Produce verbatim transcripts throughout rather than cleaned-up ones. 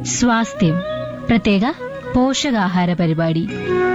സ്വാസ്ഥ്യം പ്രത്യേക പോഷകാഹാര പരിപാടി.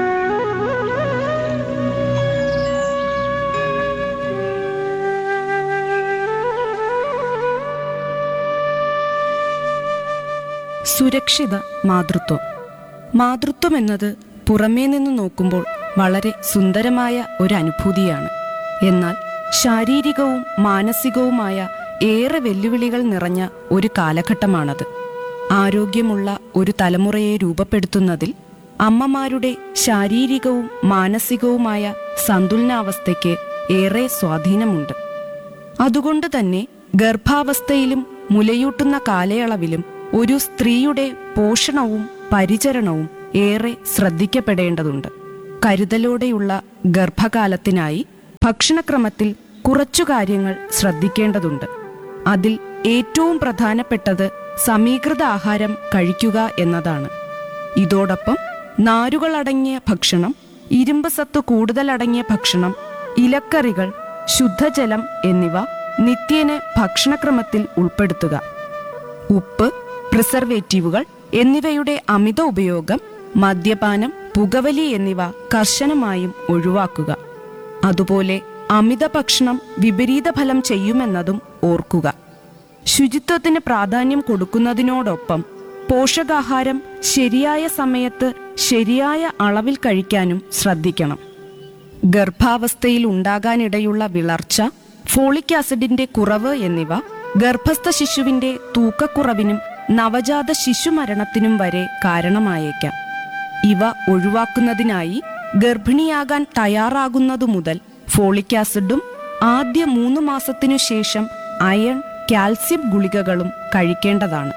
സുരക്ഷിത മാതൃത്വം. മാതൃത്വം എന്നത് പുറമേ നിന്ന് നോക്കുമ്പോൾ വളരെ സുന്ദരമായ ഒരു അനുഭൂതിയാണ്. എന്നാൽ ശാരീരികവും മാനസികവുമായ ഏറെ വെല്ലുവിളികൾ നിറഞ്ഞ ഒരു കാലഘട്ടമാണത്. ആരോഗ്യമുള്ള ഒരു തലമുറയെ രൂപപ്പെടുത്തുന്നതിൽ അമ്മമാരുടെ ശാരീരികവും മാനസികവുമായ സന്തുലനാവസ്ഥയ്ക്ക് ഏറെ സ്വാധീനമുണ്ട്. അതുകൊണ്ട് തന്നെ ഗർഭാവസ്ഥയിലും മുലയൂട്ടുന്ന കാലയളവിലും ഒരു സ്ത്രീയുടെ പോഷണവും പരിചരണവും ഏറെ ശ്രദ്ധിക്കപ്പെടേണ്ടതുണ്ട്. കരുതലോടെയുള്ള ഗർഭകാലത്തിനായി ഭക്ഷണക്രമത്തിൽ കുറച്ചു കാര്യങ്ങൾ ശ്രദ്ധിക്കേണ്ടതുണ്ട്. അതിൽ ഏറ്റവും പ്രധാനപ്പെട്ടത് സമീകൃത ആഹാരം കഴിക്കുക എന്നതാണ്. ഇതോടൊപ്പം നാരുകളടങ്ങിയ ഭക്ഷണം, ഇരുമ്പ് സത്ത് കൂടുതലടങ്ങിയ ഭക്ഷണം, ഇലക്കറികൾ, ശുദ്ധജലം എന്നിവ നിത്യേന ഭക്ഷണക്രമത്തിൽ ഉൾപ്പെടുത്തുക. ഉപ്പ്, പ്രിസർവേറ്റീവുകൾ എന്നിവയുടെ അമിത ഉപയോഗം, മദ്യപാനം, പുകവലി എന്നിവ കർശനമായും ഒഴിവാക്കുക. അതുപോലെ അമിത ഭക്ഷണം വിപരീത ഫലം ചെയ്യുമെന്നതും ഓർക്കുക. ശുചിത്വത്തിന് പ്രാധാന്യം കൊടുക്കുന്നതിനോടൊപ്പം പോഷകാഹാരം ശരിയായ സമയത്ത് ശരിയായ അളവിൽ കഴിക്കാനും ശ്രദ്ധിക്കണം. ഗർഭാവസ്ഥയിൽ ഉണ്ടാകാനിടയുള്ള വിളർച്ച, ഫോളിക് ആസിഡിന്റെ കുറവ് എന്നിവ ഗർഭസ്ഥ ശിശുവിന്റെ തൂക്കക്കുറവിനും നവജാത ശിശുമരണത്തിനും വരെ കാരണമായേക്കാം. ഇവ ഒഴിവാക്കുന്നതിനായി ഗർഭിണിയാകാൻ തയ്യാറാകുന്നതു മുതൽ ഫോളിക് ആസിഡും ആദ്യ മൂന്ന് മാസത്തിനു ശേഷം അയൺ, കാൽസ്യം ഗുളികകളും കഴിക്കേണ്ടതാണ്.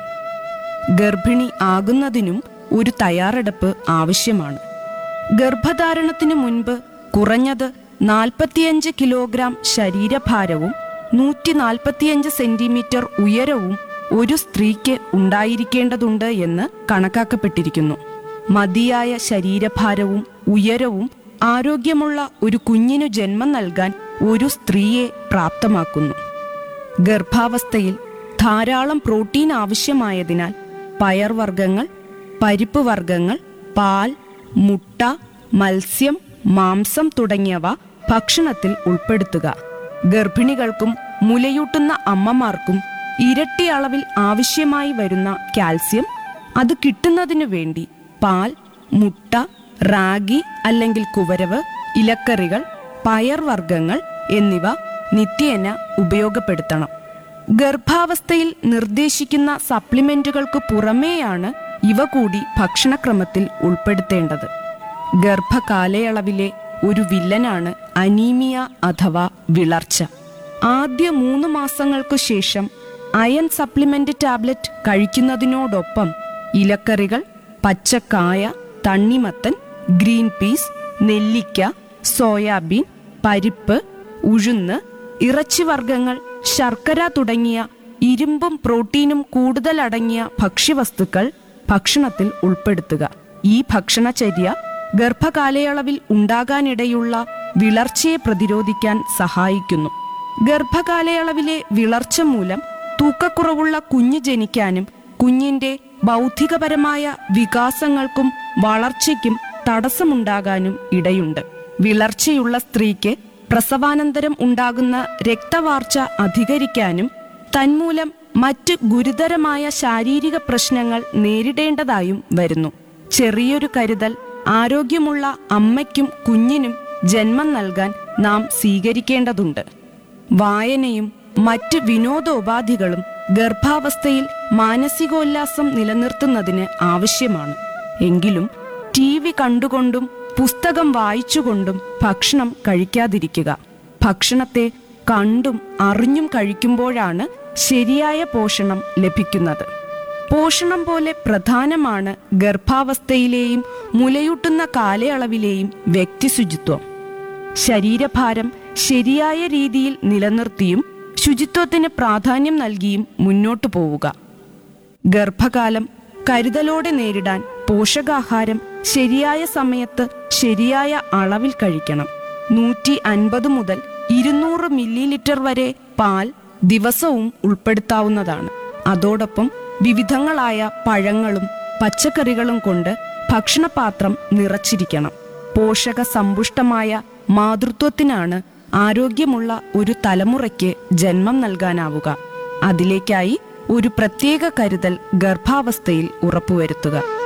ഗർഭിണി ആകുന്നതിനും ഒരു തയ്യാറെടുപ്പ് ആവശ്യമാണ്. ഗർഭധാരണത്തിനു മുൻപ് കുറഞ്ഞത് നാൽപ്പത്തിയഞ്ച് കിലോഗ്രാം ശരീരഭാരവും നൂറ്റി നാൽപ്പത്തിയഞ്ച് സെന്റിമീറ്റർ ഉയരവും ഒരു സ്ത്രീക്ക് ഉണ്ടായിരിക്കേണ്ടതുണ്ട് എന്ന് കണക്കാക്കപ്പെട്ടിരിക്കുന്നു. മതിയായ ശരീരഭാരവും ഉയരവും ആരോഗ്യമുള്ള ഒരു കുഞ്ഞിനു ജന്മം നൽകാൻ ഒരു സ്ത്രീയെ പ്രാപ്തമാക്കുന്നു. ഗർഭാവസ്ഥയിൽ ധാരാളം പ്രോട്ടീൻ ആവശ്യമായതിനാൽ പയർവർഗ്ഗങ്ങൾ, പരിപ്പ് വർഗ്ഗങ്ങൾ, പാൽ, മുട്ട, മത്സ്യം, മാംസം തുടങ്ങിയവ ഭക്ഷണത്തിൽ ഉൾപ്പെടുത്തുക. ഗർഭിണികൾക്കും മുലയൂട്ടുന്ന അമ്മമാർക്കും ഇരട്ടി അളവിൽ ആവശ്യമായി വരുന്ന കാൽസ്യം അത് കിട്ടുന്നതിനു വേണ്ടി പാൽ, മുട്ട, റാഗി അല്ലെങ്കിൽ കുവരവ്, ഇലക്കറികൾ, പയർവർഗ്ഗങ്ങൾ എന്നിവ നിത്യേന ഉപയോഗപ്പെടുത്തണം. ഗർഭാവസ്ഥയിൽ നിർദ്ദേശിക്കുന്ന സപ്ലിമെന്റുകൾക്ക് പുറമേയാണ് ഇവ കൂടി ഭക്ഷണക്രമത്തിൽ ഉൾപ്പെടുത്തേണ്ടത്. ഗർഭകാലയളവിലെ ഒരു വില്ലനാണ് അനീമിയ അഥവാ വിളർച്ച. ആദ്യ മൂന്ന് മാസങ്ങൾക്കു ശേഷം അയൺ സപ്ലിമെന്റ് ടാബ്ലറ്റ് കഴിക്കുന്നതിനോടൊപ്പം ഇലക്കറികൾ, പച്ചക്കായ, തണ്ണിമത്തൻ, ഗ്രീൻ പീസ്, നെല്ലിക്ക, സോയാബീൻ, പരിപ്പ്, ഉഴുന്ന്, ഇറച്ചിവർഗ്ഗങ്ങൾ, ശർക്കര തുടങ്ങിയ ഇരുമ്പും പ്രോട്ടീനും കൂടുതലടങ്ങിയ ഭക്ഷ്യവസ്തുക്കൾ ഭക്ഷണത്തിൽ ഉൾപ്പെടുത്തുക. ഈ ഭക്ഷണചര്യ ഗർഭകാലയളവിൽ ഉണ്ടാകാനിടയുള്ള വിളർച്ചയെ പ്രതിരോധിക്കാൻ സഹായിക്കുന്നു. ഗർഭകാലയളവിലെ വിളർച്ച മൂലം തൂക്കക്കുറവുള്ള കുഞ്ഞ് ജനിക്കാനും കുഞ്ഞിന്റെ ബൗദ്ധികപരമായ വികാസങ്ങൾക്കും വളർച്ചയ്ക്കും തടസ്സമുണ്ടാകാനും ഇടയുണ്ട്. വിളർച്ചയുള്ള സ്ത്രീക്ക് പ്രസവാനന്തരം ഉണ്ടാകുന്ന രക്തവാർച്ച അധികരിക്കാനും തന്മൂലം മറ്റ് ഗുരുതരമായ ശാരീരിക പ്രശ്നങ്ങൾ നേരിടേണ്ടതായും വരുന്നു. ചെറിയൊരു കരുതൽ ആരോഗ്യമുള്ള അമ്മയ്ക്കും കുഞ്ഞിനും ജന്മം നൽകാൻ നാം സ്വീകരിക്കേണ്ടതുണ്ട്. വായനയും മറ്റ് വിനോദോപാധികളും ഗർഭാവസ്ഥയിൽ മാനസികോല്ലാസം നിലനിർത്തുന്നതിന് ആവശ്യമാണ്. എങ്കിലും ടി വി കണ്ടുകൊണ്ടും പുസ്തകം വായിച്ചുകൊണ്ടും ഭക്ഷണം കഴിക്കാതിരിക്കുക. ഭക്ഷണത്തെ കണ്ടും അറിഞ്ഞും കഴിക്കുമ്പോഴാണ് ശരിയായ പോഷണം ലഭിക്കുന്നത്. പോഷണം പോലെ പ്രധാനമാണ് ഗർഭാവസ്ഥയിലെയും മുലയൂട്ടുന്ന കാലയളവിലെയും വ്യക്തിശുചിത്വം. ശരീരഭാരം ശരിയായ രീതിയിൽ നിലനിർത്തിയും ശുചിത്വത്തിന് പ്രാധാന്യം നൽകിയും മുന്നോട്ടു പോവുക. ഗർഭകാലം കരുതലോടെ നേരിടാൻ പോഷകാഹാരം ശരിയായ സമയത്ത് ശരിയായ അളവിൽ കഴിക്കണം. നൂറ്റി അൻപത് മുതൽ ഇരുന്നൂറ് മില്ലി ലിറ്റർ വരെ പാൽ ദിവസവും ഉൾപ്പെടുത്താവുന്നതാണ്. അതോടൊപ്പം വിവിധങ്ങളായ പഴങ്ങളും പച്ചക്കറികളും കൊണ്ട് ഭക്ഷണപാത്രം നിറച്ചിരിക്കണം. പോഷക സമ്പുഷ്ടമായ മാതൃത്വത്തിനാണ് ആരോഗ്യമുള്ള ഒരു തലമുറയ്ക്ക് ജന്മം നൽകാനാവുക. അതിലേക്കായി ഒരു പ്രത്യേക കരുതൽ ഗർഭാവസ്ഥയിൽ ഉറപ്പുവരുത്തുക.